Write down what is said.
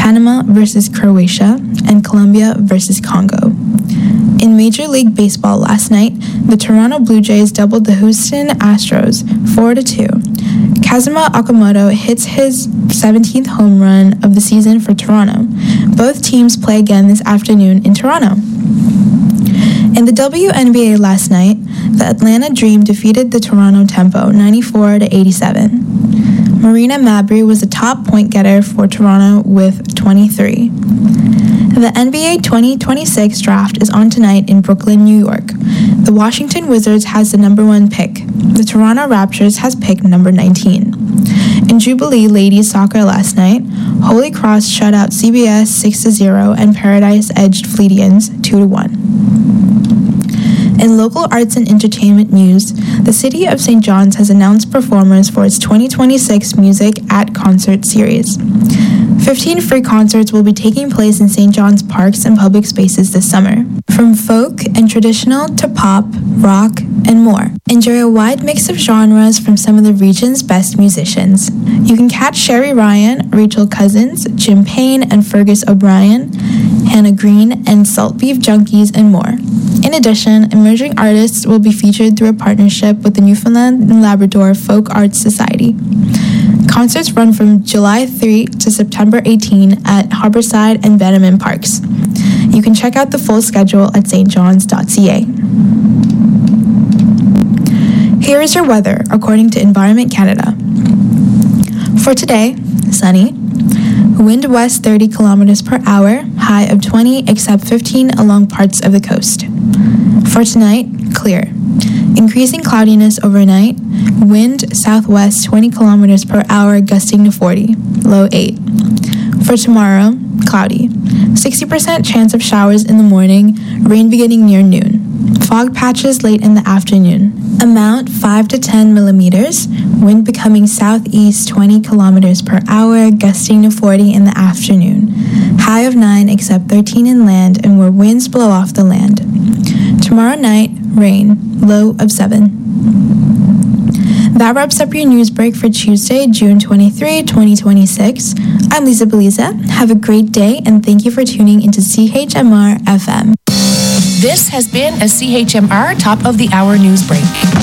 Panama versus Croatia, and Colombia versus Congo. In Major League Baseball last night, the Toronto Blue Jays doubled the Houston Astros 4-2. Kazuma Okamoto hits his 17th home run of the season for Toronto. Both teams play again this afternoon in Toronto. In the WNBA last night, the Atlanta Dream defeated the Toronto Tempo 94-87. Marina Mabrey was the top point getter for Toronto with 23. The NBA 2026 draft is on tonight in Brooklyn, New York. The Washington Wizards has the number 1 pick. The Toronto Raptors has pick number 19. In Jubilee Ladies Soccer last night, Holy Cross shut out CBS 6-0 and Paradise edged Fleetians 2-1. In local arts and entertainment news, the City of St. John's has announced performers for its 2026 Music at Concert series. 15 free concerts will be taking place in St. John's parks and public spaces this summer, from folk and traditional to pop, rock, and more. Enjoy a wide mix of genres from some of the region's best musicians. You can catch Sherry Ryan, Rachel Cousins, Jim Payne and Fergus O'Brien, Hannah Green, and Salt Beef Junkies, and more. In addition, emerging artists will be featured through a partnership with the Newfoundland and Labrador Folk Arts Society. Concerts run from July 3 to September 18 at Harborside and Bannerman Parks. You can check out the full schedule at stjohns.ca. Here is your weather, according to Environment Canada. For today, sunny. Wind west 30 kilometers per hour, high of 20 except 15 along parts of the coast. For tonight, clear. Increasing cloudiness overnight, wind southwest 20 kilometers per hour gusting to 40, low 8. For tomorrow, cloudy. 60% chance of showers in the morning, rain beginning near noon. Fog patches late in the afternoon. Amount 5 to 10 millimeters. Wind becoming southeast 20 kilometers per hour, gusting to 40 in the afternoon. High of 9 except 13 inland and where winds blow off the land. Tomorrow night, rain, low of 7. That wraps up your news break for Tuesday, June 23, 2026. I'm Lisa Beliza. Have a great day and thank you for tuning into CHMR FM. This has been a CHMR Top of the Hour news break.